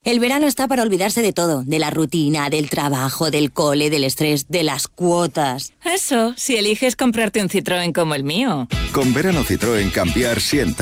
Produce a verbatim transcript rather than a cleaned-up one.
El verano está para olvidarse de todo, de la rutina, del trabajo, del cole, del estrés, de las cuotas. Eso, si eliges comprarte un Citroën como el mío. Con verano Citroën cambiar sienta